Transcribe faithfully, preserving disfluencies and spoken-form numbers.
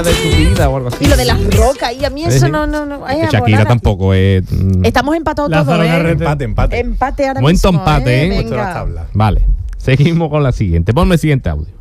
de tu vida o algo así. Y lo de las rocas, y a mí eso Sí. no, no, no. Ay, Shakira abonada. tampoco es. mm, Estamos empatados La todos, zona ¿eh? rete. Empate, empate. Empate ahora Momento mismo, empate, ¿eh? ¿eh? Puesto las Venga. tablas. Vale. Seguimos con la siguiente. Ponme el siguiente audio.